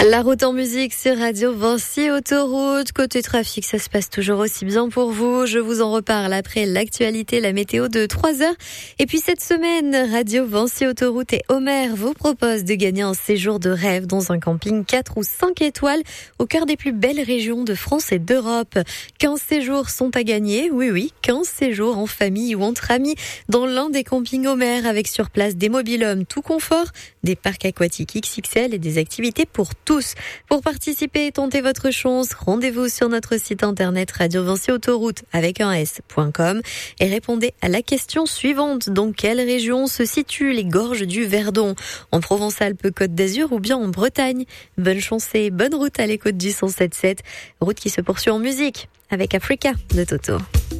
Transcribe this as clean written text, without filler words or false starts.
La route en musique sur Radio Vinci Autoroute. Côté trafic, ça se passe toujours aussi bien pour vous. Je vous en reparle après l'actualité, la météo de 3h. Et puis cette semaine, Radio Vinci Autoroute et Homer vous proposent de gagner un séjour de rêve dans un camping 4 ou 5 étoiles au cœur des plus belles régions de France et d'Europe. 15 séjours sont à gagner. Oui, 15 séjours en famille ou entre amis dans l'un des campings Homer avec sur place des mobil-homes tout confort, des parcs aquatiques XXL et des activités pour tous. Pour participer et tenter votre chance, rendez-vous sur notre site internet radiovinciautoroute avec un s.com et répondez à la question suivante. Dans quelle région se situent les gorges du Verdon? En Provence-Alpes-Côte d'Azur ou bien en Bretagne? Bonne chance et bonne route à l'écoute du 107.7. Route qui se poursuit en musique avec Africa de Toto.